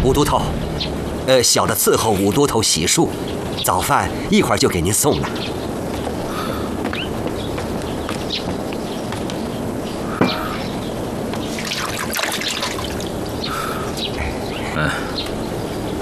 武都头，小的伺候武都头洗漱，早饭一会儿就给您送来。